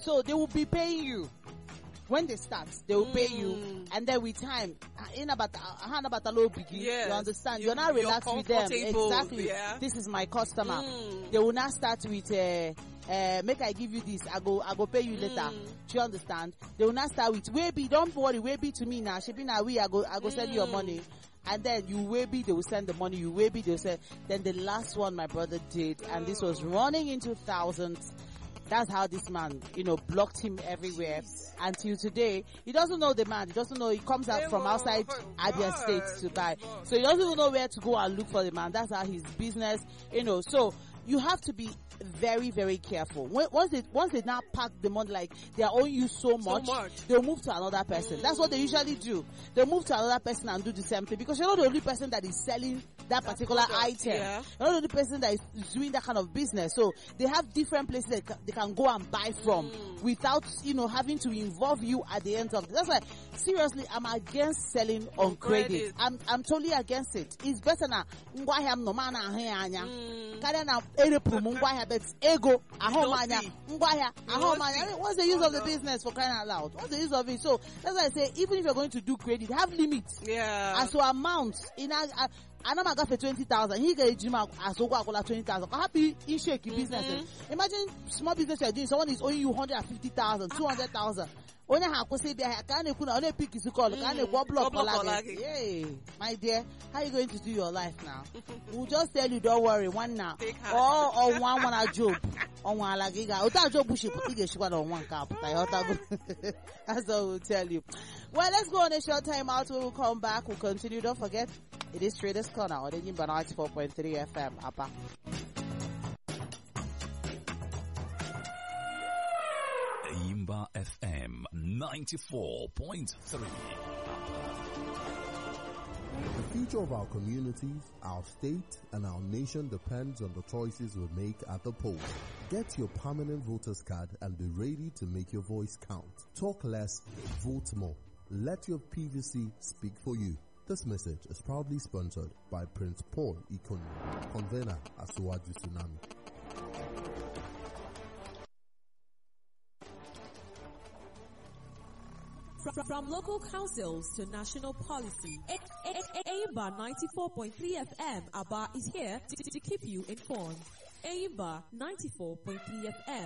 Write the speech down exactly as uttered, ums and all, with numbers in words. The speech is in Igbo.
So they will be paying you. When they start, they will mm. pay you, and then with time, in about a about a low begin. Yes. You understand? You, you're not relaxed with them. Exactly. Yeah. This is my customer. Mm. They will not start with uh, uh, make I give you this. I go, I go pay you later. Mm. Do you understand? They will not start with Waybe. Don't worry, Waybe to me now. She be now we. I go, I go mm. send you your money. And then you Waybe, they will send the money. You Waybe, they will send. Then the last one my brother did, and this was running into thousands. That's how this man, you know, blocked him everywhere. Jeez. Until today, he doesn't know the man. He doesn't know. He comes out from outside Abia State to buy. So he doesn't even know where to go and look for the man. That's how his business, you know. So you have to be very, very careful. When, once they once they now pack the money, like they are owing you so much, so much. they'll move to another person. Mm. That's what they usually do. They'll move to another person and do the same thing, because you're not the only person that is selling that particular That's item. Yeah. You're not the only person that is doing that kind of business. So they have different places that they can go and buy from mm. without, you know, having to involve you at the end of it. That's why, seriously, I'm against selling on, on credit. credit. I'm I'm totally against it. It's better now. But ego, ahomanya, ngwahia, ahomanya. What's the use of the business, for crying out loud? What's the use of it? So that's why I say, even if you're going to do credit, have limits. Yeah. As to amounts, in a, Anamaga for twenty thousand. He get a gym as Oga twenty thousand. Happy in shaky business. Imagine small business you're doing. Someone is owing you one hundred fifty thousand, two hundred thousand. Only have to say, can you put on a pick is called? Can you go block? Yay, my dear, how are you going to do your life now? We'll just tell you, don't worry, one now. Or or one one a job. On one like without job bush, put the sugar on one cup. That's what we'll tell you. Well, let's go on a short time out. We will come back. We'll continue. Don't forget, it is Traders Corner on the Enyimba ninety-four point three F M. Apa. Enyimba F M ninety-four point three. The future of our communities, our state, and our nation depends on the choices we make at the polls. Get your permanent voter's card and be ready to make your voice count. Talk less, vote more. Let your P V C speak for you. This message is proudly sponsored by Prince Paul Ikonu, convener at Suwaju Tsunami. From local councils to national policy, Enyimba ninety-four point three F M Aba is here to, to keep you informed. Enyimba ninety-four point three F M.